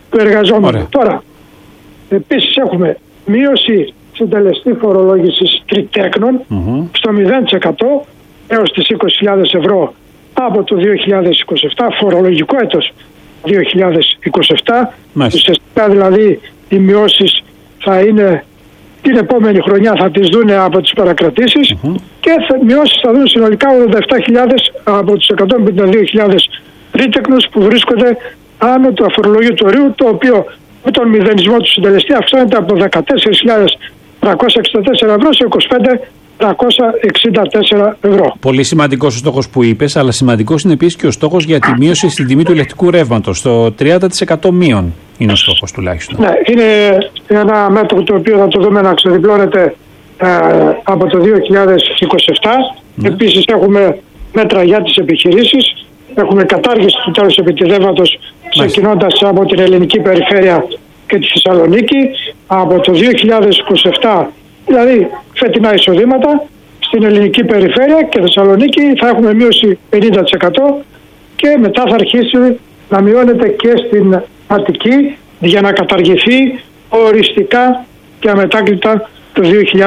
του εργαζόμενου. Ωραία. Τώρα, επίσης έχουμε μείωση συντελεστή φορολόγησης τριτέκνων στο 0% έως τις 20.000 ευρώ από το 2027, φορολογικό έτος 2027. Ουσιαστικά δηλαδή οι μειώσεις θα είναι την επόμενη χρονιά, θα τις δουν από τις παρακρατήσεις και μειώσεις θα δουν συνολικά 87.000 από τους 152.000 τρίτεκνους που βρίσκονται άνω του αφορολογίου ορίου, το οποίο με τον μηδενισμό του συντελεστή αυξάνεται από 14.364 ευρώ σε 25.364 ευρώ. Πολύ σημαντικός ο στόχος που είπες, αλλά σημαντικός είναι επίσης και ο στόχος για τη μείωση στην τιμή του ηλεκτρικού ρεύματος. Το 30% μείον είναι ο στόχος τουλάχιστον. Ναι, είναι ένα μέτρο το οποίο θα το δούμε να ξεδιπλώνεται από το 2027. Επίσης έχουμε μέτρα για τις επιχειρήσεις. Έχουμε κατάργηση του τέλους επιτιδεύματος ξεκινώντας από την ελληνική περιφέρεια και τη Θεσσαλονίκη. Από το 2027, δηλαδή φετινά εισοδήματα, στην ελληνική περιφέρεια και Θεσσαλονίκη θα έχουμε μείωση 50% και μετά θα αρχίσει να μειώνεται και στην Αττική για να καταργηθεί οριστικά και αμετάκλητα το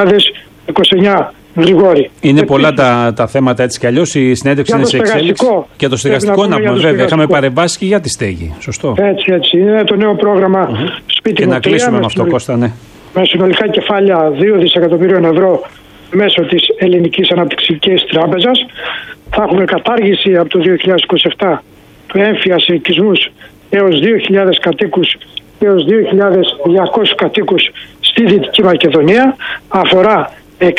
2029. Γρηγόρη. Είναι πολλά τα θέματα έτσι κι αλλιώς. Η συνέντευξη είναι σε εξέλιξη. Και το στεγαστικό να πούμε, βέβαια. Είχαμε παρεμβάσει και για τη στέγη. Σωστό. Έτσι. Είναι το νέο πρόγραμμα Σπίτι Και να κλείσουμε με αυτό, Κώστα, ναι. Με συνολικά κεφάλαια 2 δισεκατομμυρίων ευρώ μέσω της Ελληνικής Αναπτυξιακής Τράπεζας. Θα έχουμε κατάργηση από το 2027 του έμφυα σε οικισμούς έως 2.000 κατοίκους έως 2.200 κατοίκους στη Δυτική Μακεδονία. Αφορά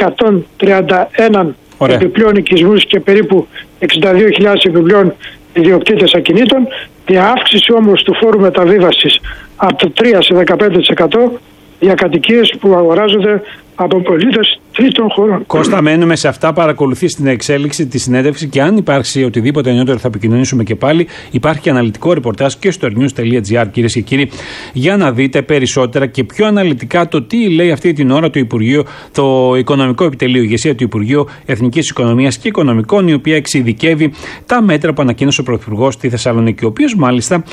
131 επιπλέον οικισμούς και περίπου 62.000 επιπλέον ιδιοκτήτες ακινήτων. Η αύξηση όμως του φόρου μεταβίβασης από το 3% σε 15% για κατοικίες που αγοράζονται από πολίτες τρίτων χωρών. Κώστα, μένουμε σε αυτά. Παρακολουθείς την εξέλιξη, τη συνέντευξη και αν υπάρξει οτιδήποτε νεότερο θα επικοινωνήσουμε και πάλι. Υπάρχει και αναλυτικό ρεπορτάζ και στο news.gr, κυρίες και κύριοι, για να δείτε περισσότερα και πιο αναλυτικά το τι λέει αυτή την ώρα το Υπουργείο, το Οικονομικό Επιτελείο, ηγεσία του Υπουργείου Εθνικής Οικονομίας και Οικονομικών, η οποία εξειδικεύει τα μέτρα που ανακοίνωσε ο Πρωθυπουργός στη Θεσσαλονίκη, ο οποίος μάλιστα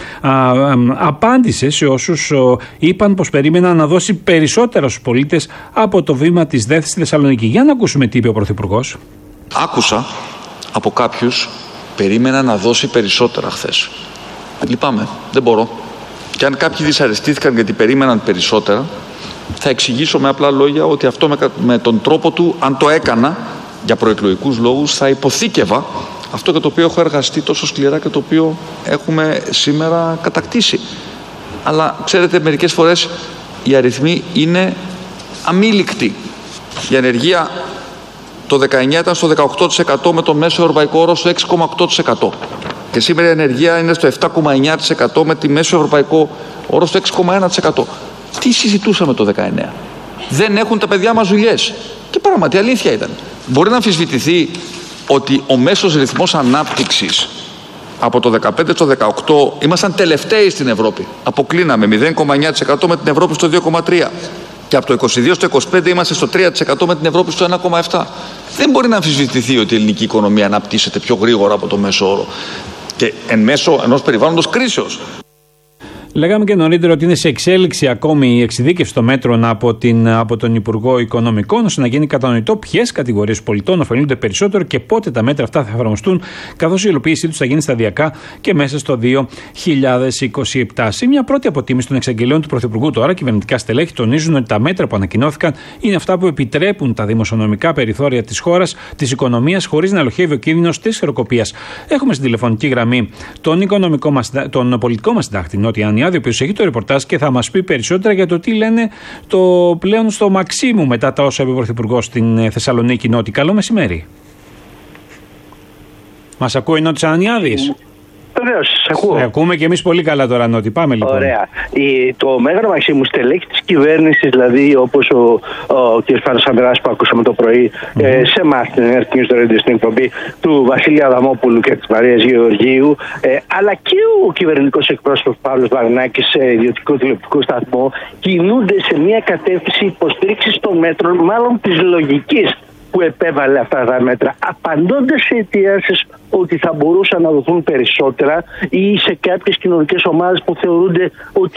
απάντησε σε όσους είπαν πως περίμεναν να δώσει περισσότερα στους πολίτες από το βήμα της ΔΕΘ στη Θεσσαλονίκη. Για να ακούσουμε τι είπε ο Πρωθυπουργός. Άκουσα από κάποιους περίμενα να δώσει περισσότερα χθες. Λυπάμαι, δεν μπορώ. Και αν κάποιοι δυσαρεστήθηκαν γιατί περίμεναν περισσότερα, θα εξηγήσω με απλά λόγια ότι αυτό με τον τρόπο του, αν το έκανα για προεκλογικούς λόγους, θα υποθήκευα αυτό για το οποίο έχω εργαστεί τόσο σκληρά και το οποίο έχουμε σήμερα κατακτήσει. Αλλά ξέρετε, μερικές φορές οι αριθμοί είναι αμήλικτοι. Η ανεργία το 19 ήταν στο 18% με τον μέσο ευρωπαϊκό όρο στο 6,8%. Και σήμερα η ανεργία είναι στο 7,9% με τη μέσο ευρωπαϊκό όρο στο 6,1%. Τι συζητούσαμε το 19? Δεν έχουν τα παιδιά μας δουλειές. Και πράγματι αλήθεια ήταν. Μπορεί να αμφισβητηθεί ότι ο μέσος ρυθμός ανάπτυξης από το 15% στο 18% ήμασταν τελευταίοι στην Ευρώπη. Αποκλίναμε 0,9% με την Ευρώπη στο 2,3%. Και από το 22% στο 25% είμαστε στο 3% με την Ευρώπη στο 1,7%. Δεν μπορεί να αμφισβητηθεί ότι η ελληνική οικονομία αναπτύσσεται πιο γρήγορα από το μέσο όρο. Και εν μέσω ενός περιβάλλοντος κρίσεως. Λέγαμε και νωρίτερα ότι είναι σε εξέλιξη ακόμη η εξειδίκευση των μέτρων από τον Υπουργό Οικονομικών, ώστε να γίνει κατανοητό ποιες κατηγορίες πολιτών ωφελούνται περισσότερο και πότε τα μέτρα αυτά θα εφαρμοστούν, καθώς η υλοποίησή τους θα γίνει σταδιακά και μέσα στο 2027. Σε μια πρώτη αποτίμηση των εξαγγελίων του Πρωθυπουργού, τώρα κυβερνητικά στελέχη τονίζουν ότι τα μέτρα που ανακοινώθηκαν είναι αυτά που επιτρέπουν τα δημοσιονομικά περιθώρια της χώρας, της οικονομίας, χωρίς να ελοχεύει ο κίνδυνος της χρεοκοπίας. Έχουμε στην τηλεφωνική γραμμή τον πολιτικό μας συντάκτη, Νότια Ανιάδη, ο οποίος έχει το ρεπορτάζ και θα μας πει περισσότερα για το τι λένε το πλέον στο Μαξίμου μετά τα όσα είπε ο Πρωθυπουργός στην Θεσσαλονίκη. Νότι, καλό μεσημέρι. Μας ακούει Νότης Ανιάδης? Βεβαίως, σας ακούω. Ακούμε και εμείς πολύ καλά τώρα, Νότι. Πάμε λοιπόν. Ωραία. Το Μέγαρο Μαξίμου, στελέχη της κυβέρνησης, δηλαδή όπως ο κ. Φάνος Ανδρεάς που ακούσαμε το πρωί σε εμάς στην Εθνική Radio στην εκπομπή του Βασίλη Αδαμόπουλου και της Μαρίας Γεωργίου, αλλά και ο κυβερνητικός εκπρόσωπος Παύλος Βαρνάκης σε ιδιωτικό τηλεοπτικό σταθμό, κινούνται σε μια κατεύθυνση υποστήριξης των μέτρων, μάλλον της λογικής που επέβαλε αυτά τα μέτρα, απαντώντας σε αιτιάσεις ότι θα μπορούσαν να δοθούν περισσότερα ή σε κάποιες κοινωνικές ομάδες που θεωρούνται ότι